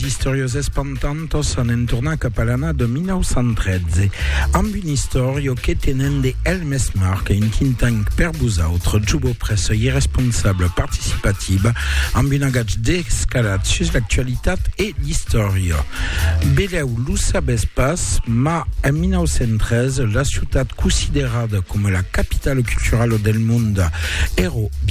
d'Historios Espantantos en torna cap a l'anno de 1913. Amb un historio que tenen de el mes marc in tintanc per vosaltres, jubo pressa i responsable participativa amb un agatge d'escalat sus l'actualitat e l'historia. Beleu lo sabes pas, ma en 1913 la ciutat considerada com la capitale culturale del món ero